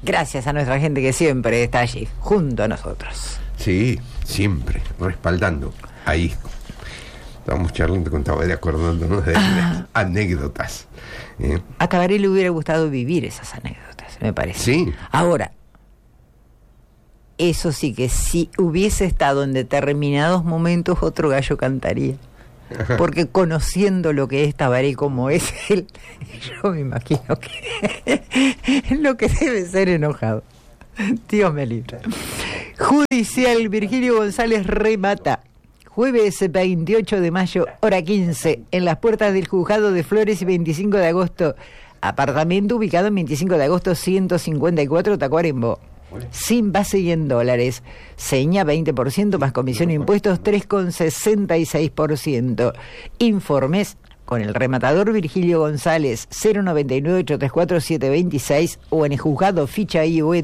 Gracias a nuestra gente que siempre está allí, junto a nosotros. Sí, siempre, respaldando. Ahí estábamos charlando con Tabaré, acordándonos de las anécdotas. A Tabaré le hubiera gustado vivir esas anécdotas, me parece. Sí. Ahora, eso sí que si hubiese estado en determinados momentos, otro gallo cantaría. Porque conociendo lo que es Tabaré como es él, yo me imagino que lo que debe ser enojado. Dios me libre. Judicial, Virgilio González remata. Jueves 28 de mayo, hora 15, en las puertas del Juzgado de Flores y 25 de agosto. Apartamento ubicado en 25 de agosto, 154, Tacuarembó. Sin base y en dólares. Seña 20% más comisión e impuestos 3,66%. Informes con el rematador Virgilio González 099-834-726 o en el juzgado ficha IUE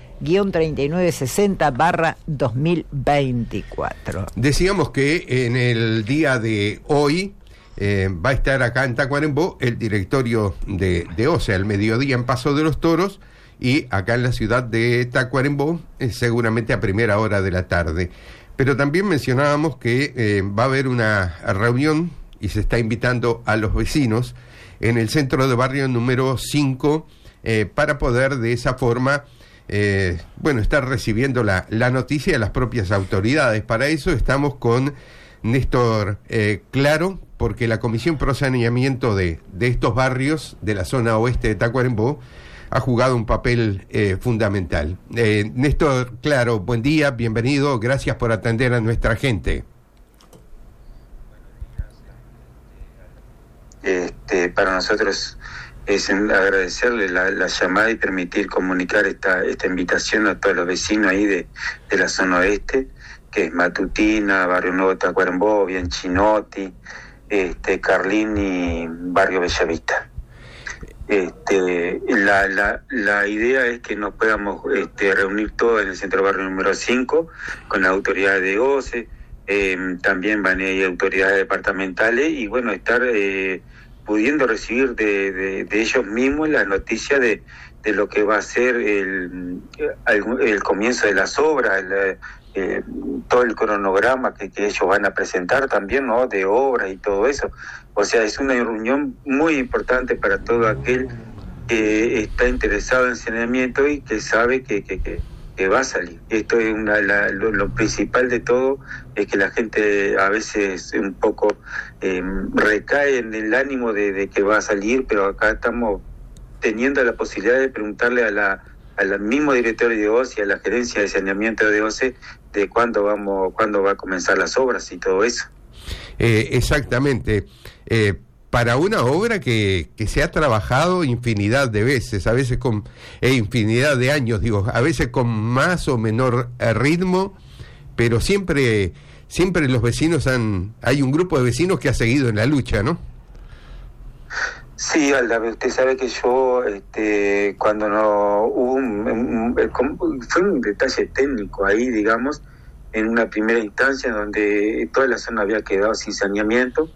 2-3960/2024. Decíamos que en el día de hoy va a estar acá en Tacuarembó el directorio de OCE al mediodía en Paso de los Toros, y acá en la ciudad de Tacuarembó seguramente a primera hora de la tarde. Pero también mencionábamos que va a haber una reunión y se está invitando a los vecinos en el centro de barrio número 5 para poder de esa forma estar recibiendo la noticia de las propias autoridades. Para eso estamos con Néstor Claro, porque la Comisión Pro Saneamiento de estos barrios de la zona oeste de Tacuarembó ha jugado un papel fundamental. Néstor Claro, buen día, bienvenido, gracias por atender a nuestra gente. Para nosotros es agradecerle la llamada y permitir comunicar esta invitación a todos los vecinos ahí de la zona oeste, que es Matutina, Barrio Nuevo Tacuarembó, Bianchinotti, Carlín y Barrio Bellavista. La idea es que nos podamos reunir todos en el centro barrio número 5 con las autoridades de OCE, también van a ir autoridades departamentales y estar pudiendo recibir de ellos mismos la noticia de lo que va a ser el comienzo de las obras, todo el cronograma que ellos van a presentar también, ¿no? De obras y todo eso. O sea, es una reunión muy importante para todo aquel que está interesado en saneamiento y que sabe que va a salir. Esto es lo principal de todo, es que la gente a veces un poco recae en el ánimo de que va a salir, pero acá estamos teniendo la posibilidad de preguntarle al mismo directorio de OCE y a la gerencia de saneamiento de OCE de cuándo va a comenzar las obras y todo eso. Exactamente. Para una obra que se ha trabajado infinidad de veces, a veces con infinidad de años, a veces con más o menor ritmo, pero siempre los vecinos hay un grupo de vecinos que ha seguido en la lucha, ¿no? Sí, Alda, usted sabe que yo, cuando no hubo fue un detalle técnico ahí, digamos, en una primera instancia donde toda la zona había quedado sin saneamiento,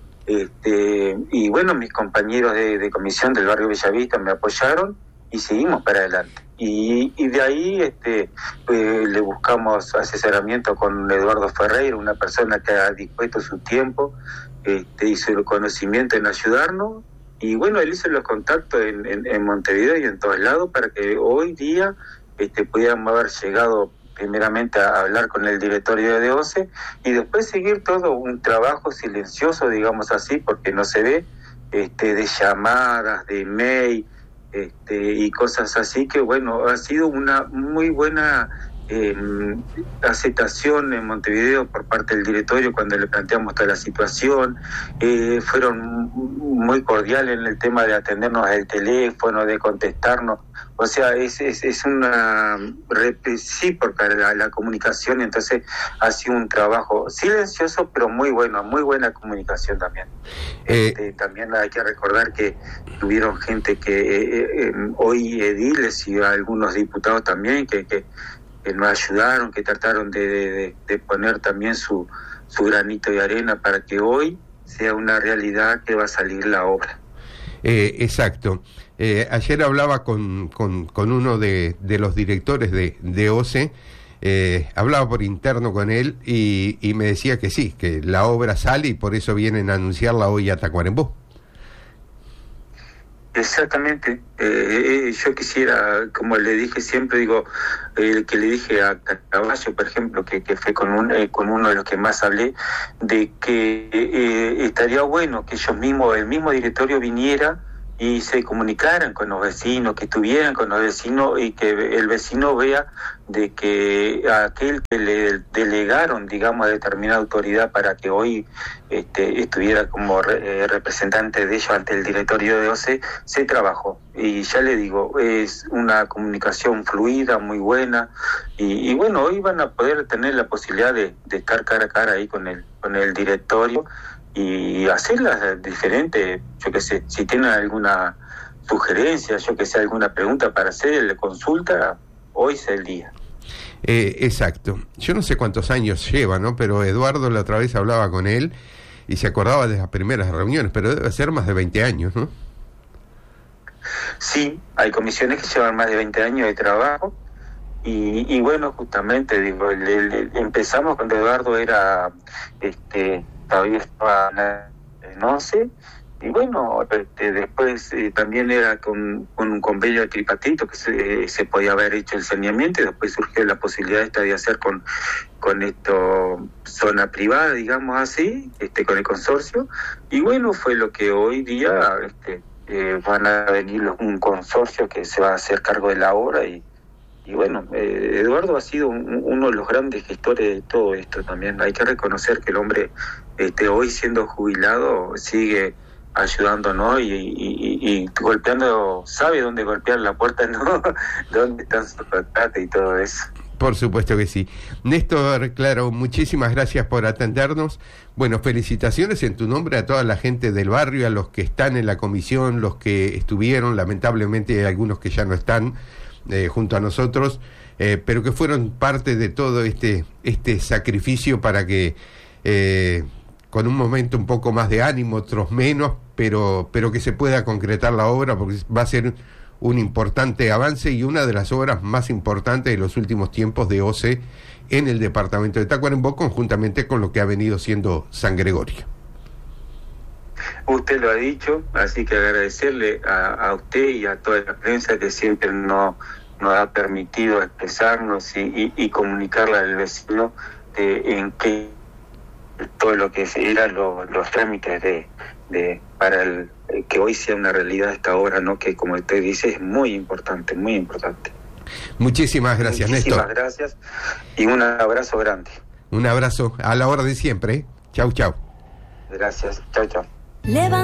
y mis compañeros de comisión del barrio Bellavista me apoyaron y seguimos para adelante. Y de ahí le buscamos asesoramiento con Eduardo Ferreira, una persona que ha dispuesto su tiempo y su conocimiento en ayudarnos. Y él hizo los contactos en Montevideo y en todos lados para que hoy día pudiéramos haber llegado primeramente a hablar con el directorio de OCE y después seguir todo un trabajo silencioso, digamos así, porque no se ve, de llamadas, de email, y cosas así que ha sido una muy buena aceptación en Montevideo por parte del directorio cuando le planteamos toda la situación. Fueron muy cordiales en el tema de atendernos al teléfono, de contestarnos. O sea, es una recíproca la comunicación, entonces ha sido un trabajo silencioso pero muy bueno, muy buena comunicación también. También hay que recordar que tuvieron gente que hoy ediles y algunos diputados también que nos ayudaron, que trataron de poner también su granito de arena para que hoy sea una realidad que va a salir la obra. Exacto. Ayer hablaba con uno de los directores de OCE, hablaba por interno con él y me decía que sí, que la obra sale y por eso vienen a anunciarla hoy a Tacuarembó. Exactamente. Yo quisiera, como le dije siempre, digo, que le dije a Caballo, por ejemplo, que fue con uno de los que más hablé, de que estaría bueno que ellos mismos, el mismo directorio viniera y se comunicaran con los vecinos, que estuvieran con los vecinos y que el vecino vea de que aquel que le delegaron, digamos, a determinada autoridad para que hoy estuviera como representante de ellos ante el directorio de OCE, se trabajó. Y ya le digo, es una comunicación fluida, muy buena, y bueno, hoy van a poder tener la posibilidad de estar cara a cara ahí con el directorio y hacerlas diferentes, yo qué sé, si tienen alguna sugerencia, yo que sé, alguna pregunta para hacerle consulta, hoy es el día. Exacto. Yo no sé cuántos años lleva, ¿no? Pero Eduardo la otra vez hablaba con él y se acordaba de las primeras reuniones, pero debe ser más de 20 años, ¿no? Sí, hay comisiones que llevan más de 20 años de trabajo y bueno, justamente, digo, empezamos cuando Eduardo era, todavía estaba en OCE, y bueno, después también era con un convenio de tripartito que se podía haber hecho el saneamiento, y después surgió la posibilidad de hacer con esto zona privada, digamos así, con el consorcio, y bueno, fue lo que hoy día van a venir un consorcio que se va a hacer cargo de la obra, y bueno, Eduardo ha sido uno de los grandes gestores de todo esto también. Hay que reconocer que el hombre, hoy siendo jubilado, sigue ayudándonos y golpeando, sabe dónde golpear la puerta, ¿no? Dónde están sus contratos y todo eso. Por supuesto que sí. Néstor, claro, muchísimas gracias por atendernos. Bueno, felicitaciones en tu nombre a toda la gente del barrio, a los que están en la comisión, los que estuvieron, lamentablemente hay algunos que ya no están junto a nosotros, pero que fueron parte de todo este sacrificio para que con un momento un poco más de ánimo, otros menos, pero que se pueda concretar la obra, porque va a ser un importante avance y una de las obras más importantes de los últimos tiempos de OCE en el departamento de Tacuarembó, conjuntamente con lo que ha venido siendo San Gregorio. Usted lo ha dicho, así que agradecerle a usted y a toda la prensa que siempre nos ha permitido expresarnos y comunicarle al vecino en qué todo lo que eran los trámites para que hoy sea una realidad esta obra, ¿no? Que como usted dice es muy importante, muy importante. Muchísimas gracias, Néstor. Muchísimas gracias y un abrazo grande. Un abrazo a la hora de siempre, ¿eh? Chau, chau. Gracias, chau, chau.